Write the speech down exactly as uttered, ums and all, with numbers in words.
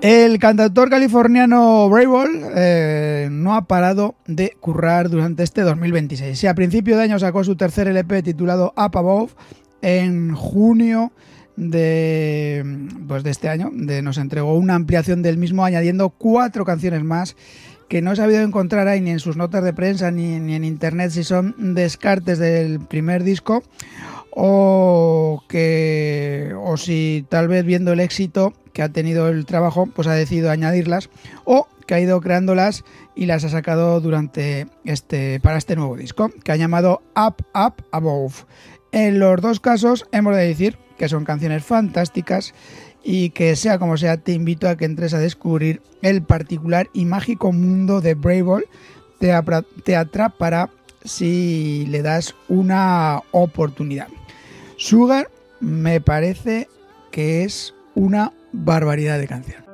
El cantautor californiano Bravol eh, no ha parado de currar durante este dos mil veintiséis. Si a principio de año sacó su tercer L P titulado Up Above, en junio de, pues de este año de, nos entregó una ampliación del mismo añadiendo cuatro canciones más que no he sabido encontrar ahí ni en sus notas de prensa ni, ni en internet si son descartes del primer disco o que o si tal vez viendo el éxito que ha tenido el trabajo pues ha decidido añadirlas o que ha ido creándolas y las ha sacado durante este para este nuevo disco que ha llamado Up Up Above. En los dos casos hemos de decir que son canciones fantásticas y que sea como sea te invito a que entres a descubrir el particular y mágico mundo de Bravol. Te, apra- te atrapará si le das una oportunidad. Sugar me parece que es una barbaridad de canción.